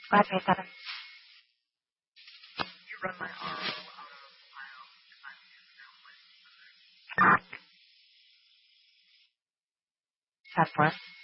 Go ahead, 27. You run my RO. That's for